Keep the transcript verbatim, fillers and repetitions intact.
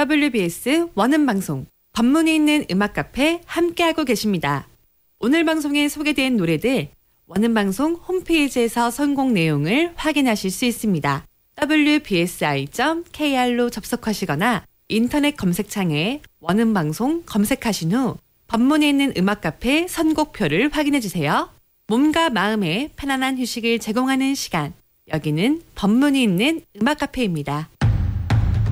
더블유비에스 원음방송 법문이 있는 음악카페 함께하고 계십니다. 오늘 방송에 소개된 노래들 원음방송 홈페이지에서 선곡 내용을 확인하실 수 있습니다. 더블유비에스아이 닷 케이알로 접속하시거나 인터넷 검색창에 원음방송 검색하신 후 법문이 있는 음악카페 선곡표를 확인해주세요. 몸과 마음에 편안한 휴식을 제공하는 시간, 여기는 법문이 있는 음악카페입니다.